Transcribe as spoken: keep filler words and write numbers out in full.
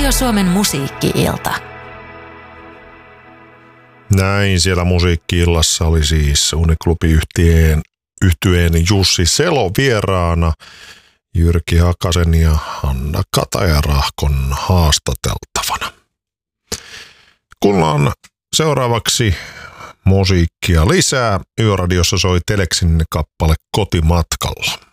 Radio Suomen musiikki-ilta. Näin siellä musiikki-illassa oli siis Uniklubi-yhtyeen yhtyeen Jussi Selo vieraana Jyrki Hakasen ja Hanna Katajarahkon haastateltavana. Kuullaan seuraavaksi musiikkia lisää. Yöradiossa soi Teleksin kappale Kotimatkalla.